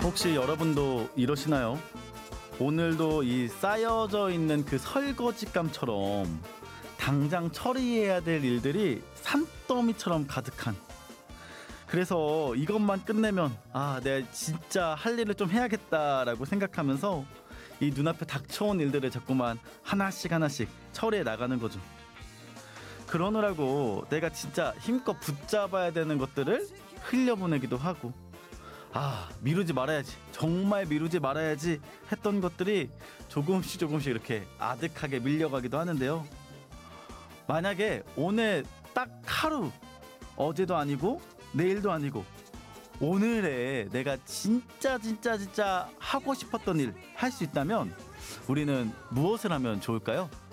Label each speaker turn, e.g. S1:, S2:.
S1: 혹시 여러분도 이러시나요? 오늘도 이 쌓여져 있는 그 설거지감처럼 당장 처리해야 될 일들이 산더미처럼 가득한, 그래서 이것만 끝내면 내가 진짜 할 일을 좀 해야겠다라고 생각하면서 이 눈앞에 닥쳐온 일들을 자꾸만 하나씩 하나씩 처리해 나가는 거죠. 그러느라고 내가 진짜 힘껏 붙잡아야 되는 것들을 흘려보내기도 하고, 미루지 말아야지, 정말 미루지 말아야지 했던 것들이 조금씩 이렇게 아득하게 밀려가기도 하는데요. 만약에 오늘 딱 하루, 어제도 아니고 내일도 아니고 오늘에 내가 진짜 하고 싶었던 일 할 수 있다면 우리는 무엇을 하면 좋을까요?